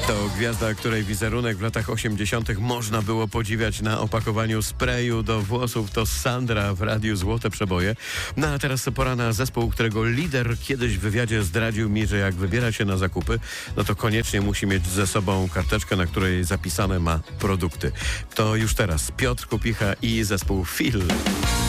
To gwiazda, której wizerunek w latach 80. można było podziwiać na opakowaniu sprayu do włosów. To Sandra w Radiu Złote Przeboje. No a teraz pora na zespół, którego lider kiedyś w wywiadzie zdradził mi, że jak wybiera się na zakupy, no to koniecznie musi mieć ze sobą karteczkę, na której zapisane ma produkty. To już teraz Piotr Kupicha i zespół Feel.